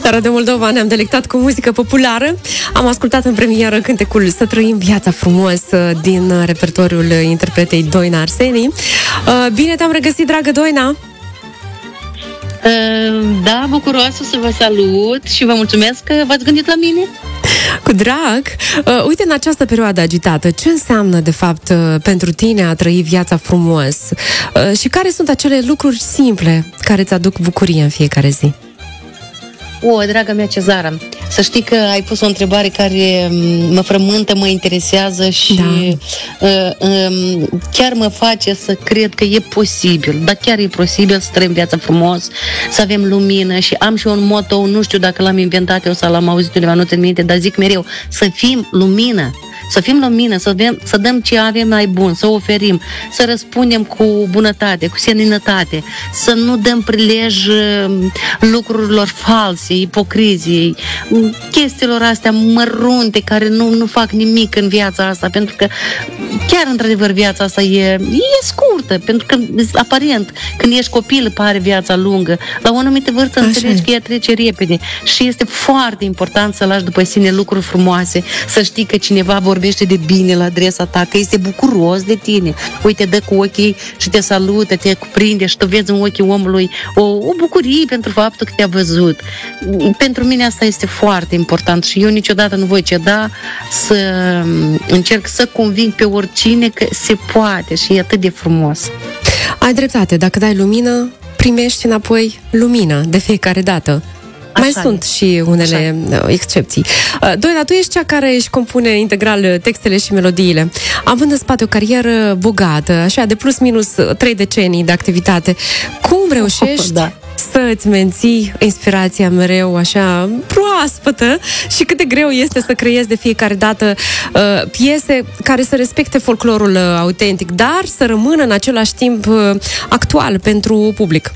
La Radio Moldova ne-am delectat cu muzică populară. Am ascultat în premieră cântecul Să trăim viața frumos din repertoriul interpretei Doina Arseni. Bine te-am regăsit, dragă Doina! Da, bucuroasă să vă salut și vă mulțumesc că v-ați gândit la mine. Cu drag! Uite, în această perioadă agitată, ce înseamnă, de fapt, pentru tine a trăi viața frumos? Și care sunt acele lucruri simple care îți aduc bucurie în fiecare zi? Draga mea Cezara, să știi că ai pus o întrebare care mă frământă, mă interesează și chiar mă face să cred că e posibil, dar chiar e posibil să trăim viața frumos, să avem lumină. Și am și un motto, nu știu dacă l-am inventat eu sau l-am auzit undeva, nu țin minte, dar zic mereu, să fim lumină. Să fim lumină, să dăm ce avem mai bun, să oferim, să răspundem cu bunătate, cu seninătate, să nu dăm prilej lucrurilor false, ipocriziei, chestiilor astea mărunte care nu fac nimic în viața asta, pentru că chiar într-adevăr viața asta e scurtă, pentru că aparent când ești copil pare viața lungă, la o anumită vârstă înțelegi că ea trece repede și este foarte important să lași după sine lucruri frumoase, să știi că cineva vorbește de bine la adresa ta, că este bucuros de tine. Uite, dă cu ochii și te salută, te cuprinde și tu vezi în ochii omului o bucurie pentru faptul că te-a văzut. Pentru mine asta este foarte important și eu niciodată nu voi ceda să încerc să conving pe oricine că se poate și e atât de frumos. Ai dreptate, dacă dai lumină, primești înapoi lumină de fiecare dată. Mai sunt și unele excepții. Doina, tu ești cea care își compune integral textele și melodiile. Având în spate o carieră bogată, așa, de plus minus 3 decenii de activitate, cum reușești să-ți menții inspirația mereu așa proaspătă și cât de greu este să creezi de fiecare dată piese care să respecte folclorul autentic, dar să rămână în același timp actual pentru public?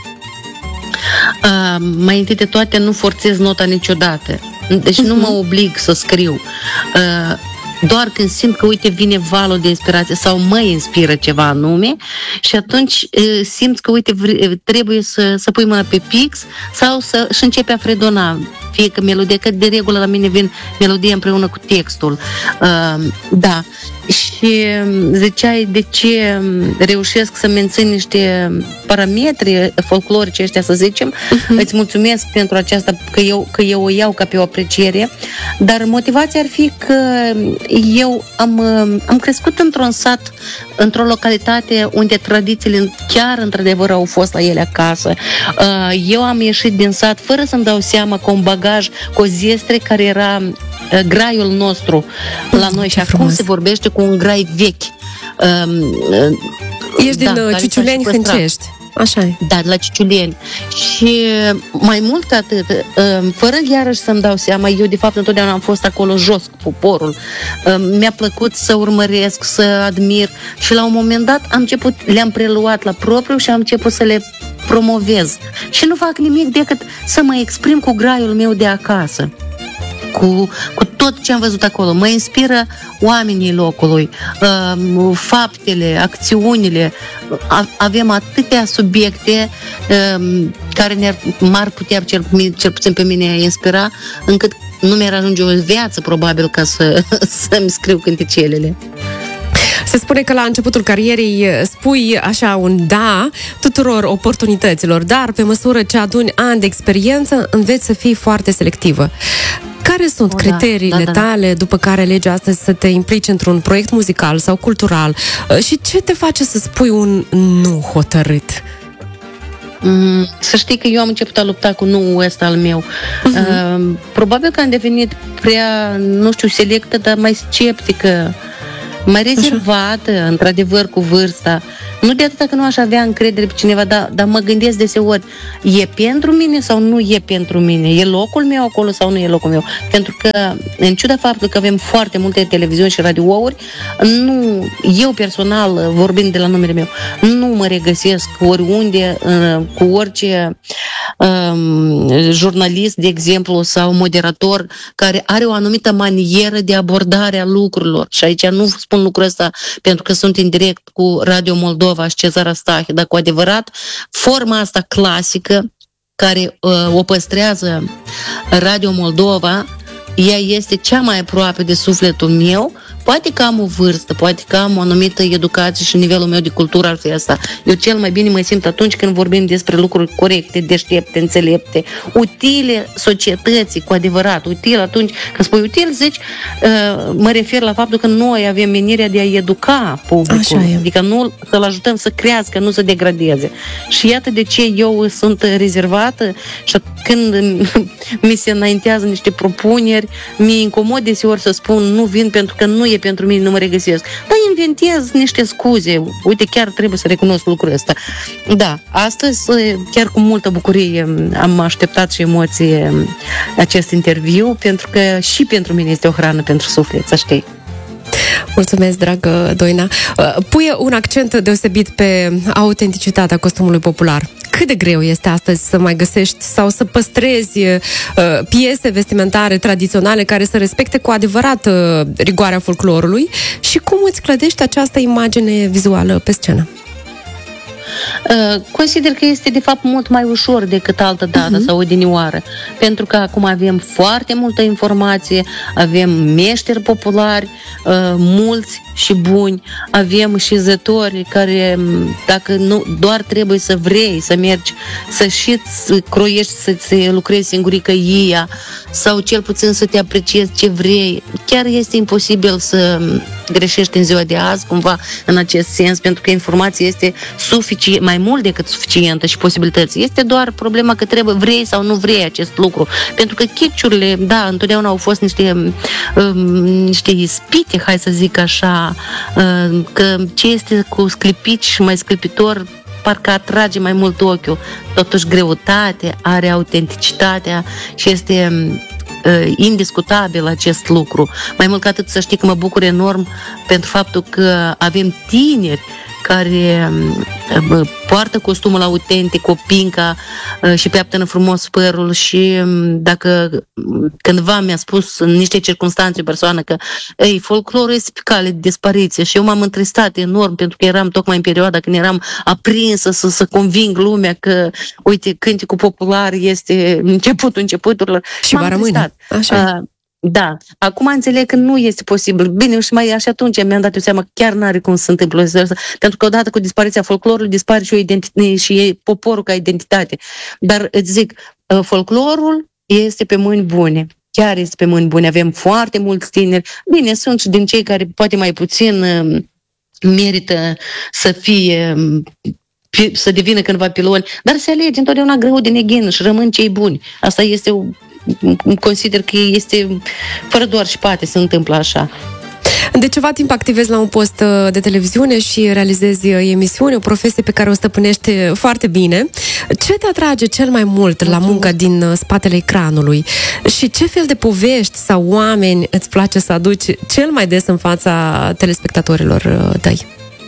Mai întâi de toate nu forțez nota niciodată. Deci nu mă oblig să scriu. Doar când simt că, uite, vine valul de inspirație sau mă inspiră ceva anume și atunci simt că, uite, trebuie să pui mâna pe pix sau și începe a fredona. Fie că melodie, că de regulă la mine vin melodia împreună cu textul. Da. Și ziceai de ce reușesc să mențin niște parametri folclorice ăștia, să zicem. Îți mulțumesc pentru aceasta, că eu o iau ca pe o apreciere, dar motivația ar fi că eu am crescut într-un sat, într-o localitate unde tradițiile chiar într-adevăr au fost la ele acasă. Eu am ieșit din sat fără să-mi dau seama, cu un bagaj, cu o zestre care era graiul nostru la noi și acum se vorbește cu un grai vechi. Ești din Ciciuleni, Hâncești. Așa e. Da, la Ciciuleni. Și mai mult ca atât, fără iarăși să-mi dau seama, eu de fapt întotdeauna am fost acolo jos cu poporul. Mi-a plăcut să urmăresc, să admir și la un moment dat le-am preluat la propriu și am început să le promovez. Și nu fac nimic decât să mă exprim cu graiul meu de acasă. Cu tot ce am văzut acolo. Mă inspiră oamenii locului, faptele, acțiunile. Avem atâtea subiecte care m-ar putea, cel puțin pe mine, inspira, încât nu mi-ar ajunge o viață, probabil, ca să-mi scriu cânticelele. Se spune că la începutul carierei spui așa un da tuturor oportunităților, dar pe măsură ce aduni ani de experiență, înveți să fii foarte selectivă. Care sunt criteriile tale după care alegi astăzi să te implici într-un proiect muzical sau cultural? Și ce te face să spui un nu hotărât? Să știi că eu am început a lupta cu nu-ul ăsta al meu. Probabil că am devenit prea, nu știu, selectă, dar mai sceptică, mai rezervată, într-adevăr, cu vârsta. Nu de atâta că nu aș avea încredere pe cineva, dar mă gândesc deseori, e pentru mine sau nu e pentru mine? E locul meu acolo sau nu e locul meu? Pentru că, în ciuda faptului că avem foarte multe televiziuni și radiouri, eu personal, vorbind de la numele meu, nu mă regăsesc oriunde, cu orice jurnalist, de exemplu, sau moderator care are o anumită manieră de abordare a lucrurilor. Și aici nu spun lucrul ăsta pentru că sunt în direct cu Radio Moldova și Cezara Stache, dar cu adevărat forma asta clasică care o păstrează Radio Moldova, ea este cea mai aproape de sufletul meu. Poate că am o vârstă, poate că am o anumită educație și nivelul meu de cultură ar fi asta. Eu cel mai bine mă simt atunci când vorbim despre lucruri corecte, deștepte, înțelepte, utile societății, cu adevărat. Util atunci când spui util, zici, mă refer la faptul că noi avem menirea de a educa publicul, adică nu să-l ajutăm să crească, nu să degradeze. Și iată de ce eu sunt rezervată și când mi se înaintează niște propuneri, mi-e incomod deseori să spun nu vin pentru că nu e pentru mine, nu mă regăsesc. Dar inventez niște scuze. Uite, chiar trebuie să recunosc lucrul ăsta. Da, astăzi, chiar cu multă bucurie am așteptat și emoție acest interviu, pentru că și pentru mine este o hrană pentru suflet, să știi. Mulțumesc, dragă Doina. Pui un accent deosebit pe autenticitatea costumului popular. Cât de greu este astăzi să mai găsești sau să păstrezi piese vestimentare tradiționale care să respecte cu adevărat rigoarea folclorului și cum îți clădești această imagine vizuală pe scenă? Consider că este de fapt mult mai ușor decât altă dată sau odinioară, pentru că acum avem foarte multă informație, avem meșteri populari, mulți și buni, avem și zători care, dacă nu, doar trebuie să vrei să mergi, să și croiești, să-ți lucrezi singurică ia, sau cel puțin să te apreciezi ce vrei. Chiar este imposibil să greșești în ziua de azi, cumva, în acest sens, pentru că informația este mai mult decât suficientă și posibilități. Este doar problema că trebuie, vrei sau nu vrei acest lucru. Pentru că chipciurile, da, întotdeauna au fost niște ispite, hai să zic așa, că ce este cu sclipici și mai sclipitor parcă atrage mai mult ochiul. Totuși greutate are autenticitatea și este indiscutabil acest lucru. Mai mult ca atât, să știi că mă bucur enorm pentru faptul că avem tineri care poartă costumul autentic, o pinca și peaptănă frumos părul și dacă cândva mi-a spus în niște circunstanțe o persoană că folclorul este pe cale de dispariție și eu m-am întristat enorm pentru că eram tocmai în perioada când eram aprinsă să conving lumea că, uite, cânticul popular este începutul începuturilor. Și va rămâne. Așa. Da, acum înțeleg că nu este posibil. Bine, și mai așa atunci mi-am dat eu seama că chiar n-are cum să se întâmple asta, pentru că odată cu dispariția folclorului dispare și poporul ca identitate. Dar îți zic, folclorul este pe mâini bune. Chiar este pe mâini bune. Avem foarte mulți tineri. Bine, sunt și din cei care poate mai puțin merită să devină cândva piloni, dar se alege întotdeauna greu de neghin și rămân cei buni. Asta este consider că este fără doar și poate se întâmplă așa. De ceva timp activezi la un post de televiziune și realizezi emisiuni, o profesie pe care o stăpânești foarte bine. Ce te atrage cel mai mult la munca din spatele ecranului? Și ce fel de povești sau oameni îți place să aduci cel mai des în fața telespectatorilor tăi?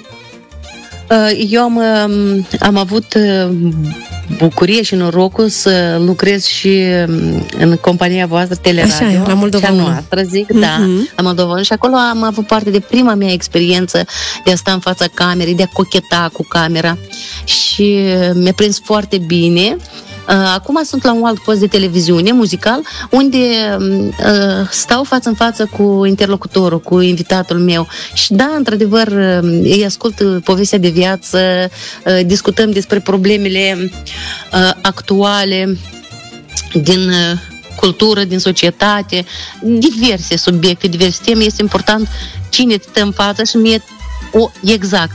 Eu am avut bucurie și norocul să lucrez și în compania voastră Teleradio. Așa, la Moldova noastră, zic, da, la Moldova. Și acolo am avut parte de prima mea experiență de a sta în fața camerei, de a cocheta cu camera și mi-a prins foarte bine. Acum sunt la un alt post de televiziune muzical unde stau față în față cu interlocutorul, cu invitatul meu și da, într-adevăr îi ascult povestea de viață, discutăm despre problemele actuale din cultură, din societate, diverse subiecte, diverse teme. Este important cine stă în față și mie exact.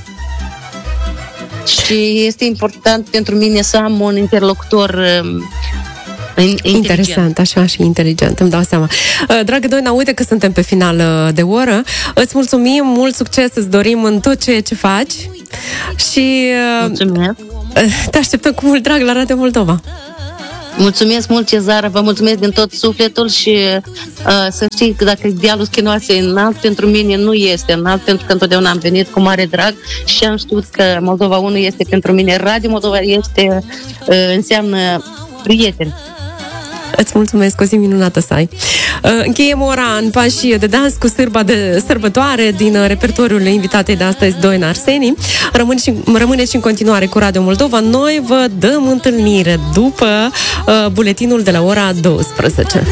Și este important pentru mine să am un interlocutor interesant, așa, și inteligent, îmi dau seama. Dragă Doina, uite că suntem pe final de oră. Îți mulțumim, mult succes, îți dorim în tot ce faci și mulțumesc. Te așteptăm cu mult drag la Radio Moldova. Mulțumesc mult, Cezara, vă mulțumesc din tot sufletul și să știi că dacă idealul schinoasei e înalt, pentru mine nu este înalt, pentru că întotdeauna am venit cu mare drag și am știut că Moldova 1 este pentru mine, Radio Moldova înseamnă prieten. Îți mulțumesc, o zi minunată să ai. Încheiem ora în pași de dans cu sârba de sărbătoare din repertoriul invitatei de astăzi, Doina Arseni. Rămâneți în continuare cu Radio Moldova. Noi vă dăm întâlnire după buletinul de la ora 12.